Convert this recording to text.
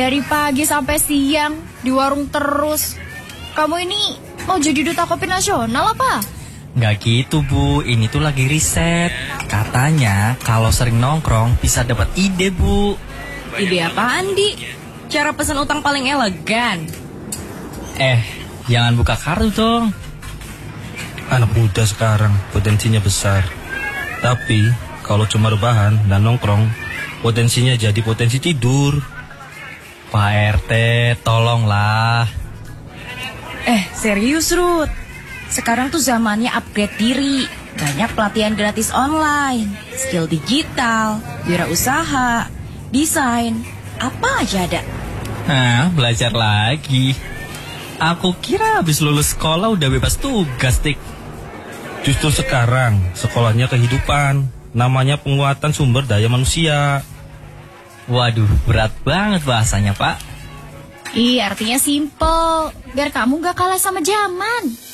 Dari pagi sampai siang di warung terus. Kamu ini mau jadi duta kopi nasional apa? Nggak gitu Bu, ini tuh lagi riset. Katanya kalau sering nongkrong bisa dapat ide Bu. Ide apaan, Di? Cara pesan utang paling elegan. Jangan buka kartu dong. Anak muda sekarang potensinya besar. Tapi kalau cuma rebahan dan nongkrong, potensinya jadi potensi tidur. Pak RT, tolonglah. Serius, Ruth. Sekarang tuh zamannya upgrade diri. Banyak pelatihan gratis online, skill digital, wirausaha, desain, apa aja ada. Belajar lagi. Aku kira habis lulus sekolah udah bebas tugas, Tik. Justru sekarang sekolahnya kehidupan, namanya penguatan sumber daya manusia. Waduh, berat banget bahasanya, Pak. Artinya simple. Biar kamu gak kalah sama zaman.